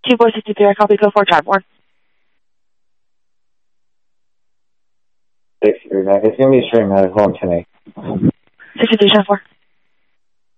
T463, I copy code 4, drive 1. 639, it's going to be a straight medical on 10-8. 63, 4.